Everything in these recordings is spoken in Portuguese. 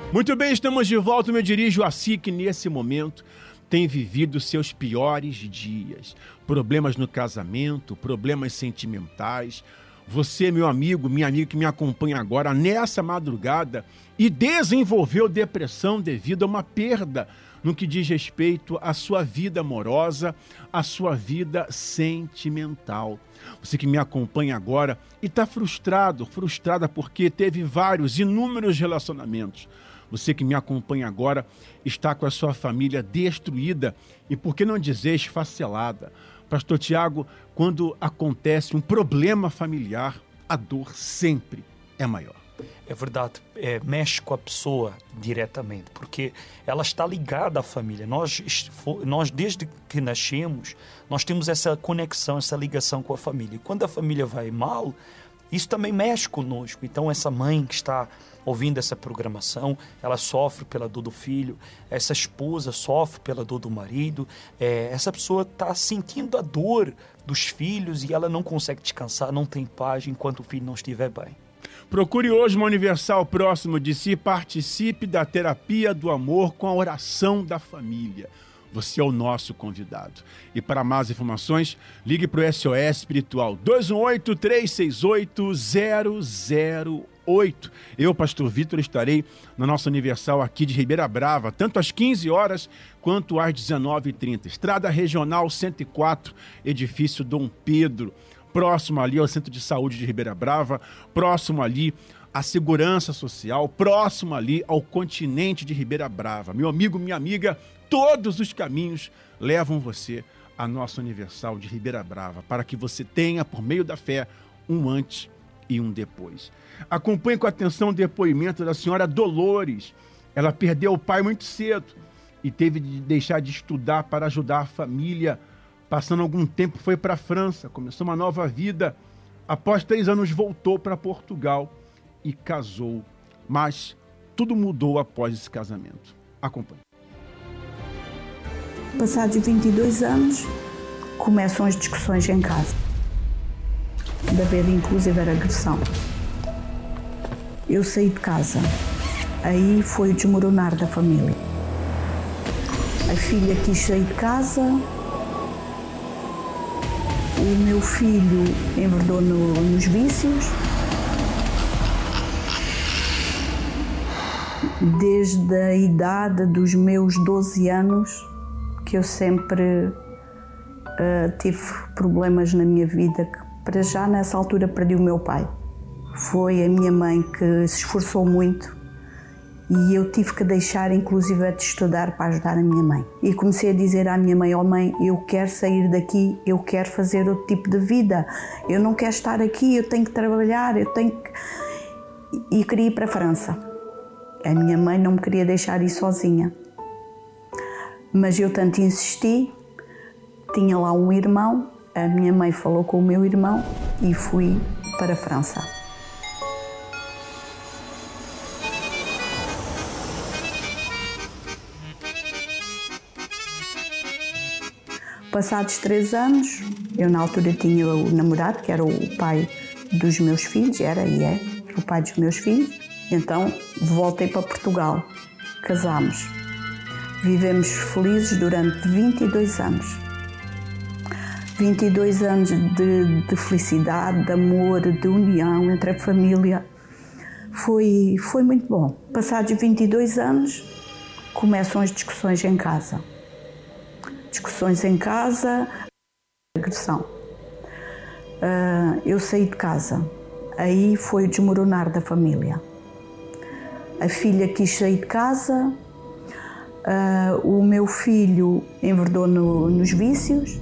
Muito bem, estamos de volta. Eu me dirijo a si que nesse momento tem vivido seus piores dias. Problemas no casamento, problemas sentimentais. Você, meu amigo, minha amiga que me acompanha agora nessa madrugada e desenvolveu depressão devido a uma perda no que diz respeito à sua vida amorosa, à sua vida sentimental. Você que me acompanha agora e está frustrada porque teve inúmeros relacionamentos. Você que me acompanha agora está com a sua família destruída e, por que não dizer, esfacelada. Pastor Tiago, quando acontece um problema familiar, a dor sempre é maior. É verdade, mexe com a pessoa diretamente, porque ela está ligada à família. Nós, desde que nascemos, nós temos essa conexão, essa ligação com a família. E quando a família vai mal, isso também mexe conosco. Então, essa mãe que está ouvindo essa programação, ela sofre pela dor do filho, essa esposa sofre pela dor do marido, essa pessoa está sentindo a dor dos filhos e ela não consegue descansar, não tem paz enquanto o filho não estiver bem. Procure hoje uma Universal próximo de si, participe da terapia do amor com a oração da família. Você é o nosso convidado. E para mais informações, ligue para o SOS Espiritual 218-368-008. Eu, Pastor Vitor, estarei na nossa Universal aqui de Ribeira Brava, tanto às 15 horas quanto às 19h30. Estrada Regional 104, edifício Dom Pedro, próximo ali ao Centro de Saúde de Ribeira Brava, próximo ali à Segurança Social, próximo ali ao continente de Ribeira Brava. Meu amigo, minha amiga, todos os caminhos levam você à nossa Universal de Ribeira Brava, para que você tenha, por meio da fé, um antes e um depois. Acompanhe com atenção o depoimento da senhora Dolores. Ela perdeu o pai muito cedo e teve de deixar de estudar para ajudar a família. Passando algum tempo, foi para a França, começou uma nova vida. Após 3 anos, voltou para Portugal e casou. Mas tudo mudou após esse casamento. Acompanhe. Passados 22 anos, começam as discussões em casa. De haver, inclusive, agressão. Eu saí de casa. Aí foi o desmoronar da família. A filha quis sair de casa. O meu filho enverdou nos vícios. Desde a idade dos meus 12 anos, que eu sempre tive problemas na minha vida, que para já nessa altura perdi o meu pai. Foi a minha mãe que se esforçou muito e eu tive que deixar inclusive de estudar para ajudar a minha mãe. E comecei a dizer à minha mãe: mãe, eu quero sair daqui, eu quero fazer outro tipo de vida, eu não quero estar aqui, eu tenho que trabalhar, E queria ir para a França. A minha mãe não me queria deixar ir sozinha. Mas eu tanto insisti, tinha lá um irmão, a minha mãe falou com o meu irmão e fui para a França. Passados 3 anos, eu na altura tinha o namorado, que era o pai dos meus filhos, era e é o pai dos meus filhos, então voltei para Portugal, casámos. Vivemos felizes durante 22 anos. 22 anos de felicidade, de amor, de união entre a família. Foi muito bom. Passados 22 anos, começam as discussões em casa. Discussões em casa, agressão. Eu saí de casa. Aí foi o desmoronar da família. A filha quis sair de casa. O meu filho enverdou nos vícios.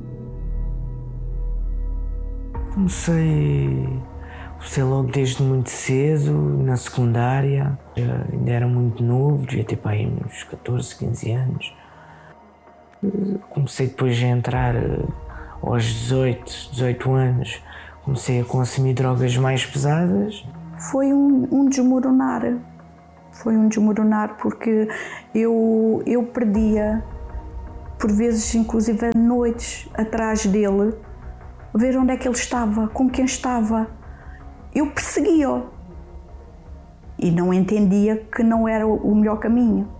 Comecei logo desde muito cedo, na secundária. Eu ainda era muito novo, devia ter para aí uns 14, 15 anos. Comecei depois a entrar aos 18 anos. Comecei a consumir drogas mais pesadas. Foi um desmoronar. Foi um desmoronar porque eu perdia, por vezes, inclusive, noites atrás dele, ver onde é que ele estava, com quem estava. Eu perseguia-o. e não entendia que não era o melhor caminho.